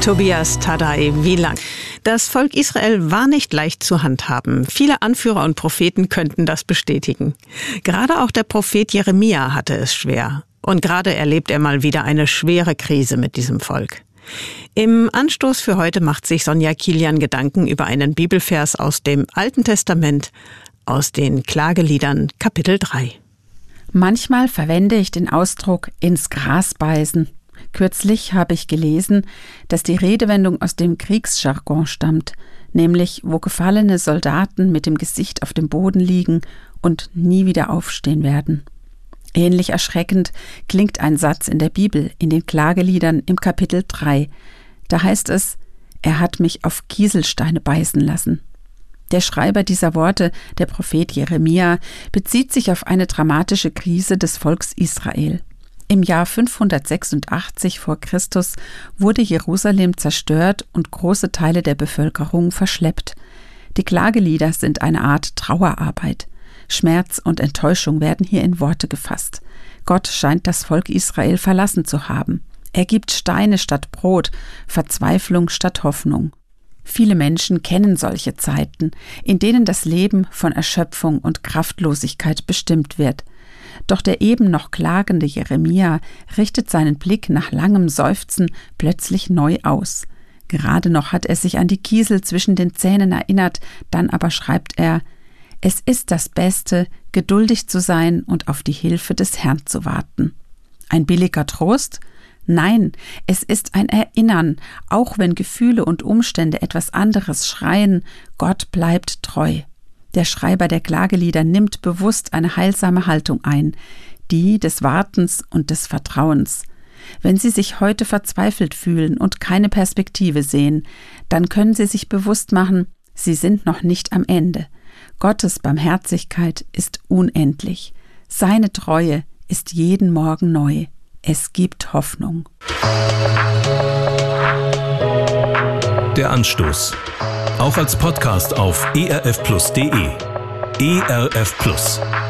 Tobias Tadai, wie lang? Das Volk Israel war nicht leicht zu handhaben. Viele Anführer und Propheten könnten das bestätigen. Gerade auch der Prophet Jeremia hatte es schwer. Und gerade erlebt er mal wieder eine schwere Krise mit diesem Volk. Im Anstoß für heute macht sich Sonja Kilian Gedanken über einen Bibelvers aus dem Alten Testament, aus den Klageliedern Kapitel 3. Manchmal verwende ich den Ausdruck ins Gras beißen. Kürzlich habe ich gelesen, dass die Redewendung aus dem Kriegsjargon stammt, nämlich wo gefallene Soldaten mit dem Gesicht auf dem Boden liegen und nie wieder aufstehen werden. Ähnlich erschreckend klingt ein Satz in der Bibel, in den Klageliedern im Kapitel 3. Da heißt es, er hat mich auf Kieselsteine beißen lassen. Der Schreiber dieser Worte, der Prophet Jeremia, bezieht sich auf eine dramatische Krise des Volks Israel. Im Jahr 586 vor Christus wurde Jerusalem zerstört und große Teile der Bevölkerung verschleppt. Die Klagelieder sind eine Art Trauerarbeit. Schmerz und Enttäuschung werden hier in Worte gefasst. Gott scheint das Volk Israel verlassen zu haben. Er gibt Steine statt Brot, Verzweiflung statt Hoffnung. Viele Menschen kennen solche Zeiten, in denen das Leben von Erschöpfung und Kraftlosigkeit bestimmt wird. Doch der eben noch klagende Jeremia richtet seinen Blick nach langem Seufzen plötzlich neu aus. Gerade noch hat er sich an die Kiesel zwischen den Zähnen erinnert, dann aber schreibt er: Es ist das Beste, geduldig zu sein und auf die Hilfe des Herrn zu warten. Ein billiger Trost? Nein, es ist ein Erinnern, auch wenn Gefühle und Umstände etwas anderes schreien, Gott bleibt treu. Der Schreiber der Klagelieder nimmt bewusst eine heilsame Haltung ein, die des Wartens und des Vertrauens. Wenn Sie sich heute verzweifelt fühlen und keine Perspektive sehen, dann können Sie sich bewusst machen, Sie sind noch nicht am Ende. Gottes Barmherzigkeit ist unendlich. Seine Treue ist jeden Morgen neu. Es gibt Hoffnung. Der Anstoß. Auch als Podcast auf erfplus.de. ERF Plus.